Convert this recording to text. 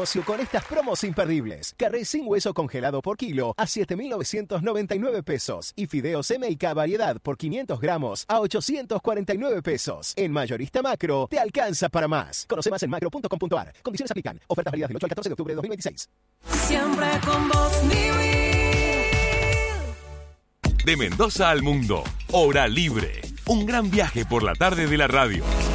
negocio con estas promos imperdibles. Carré sin hueso congelado por kilo a 7.999 pesos. Y fideos M&K variedad por 500 gramos a 849 pesos. En Mayorista Macro, te alcanza para más. Conoce más en macro.com.ar. Condiciones aplican. Ofertas válidas del 8 al 14 de octubre de 2026. Siempre con vos, mi De Mendoza al mundo, Hora Libre. Un gran viaje por la tarde de la radio.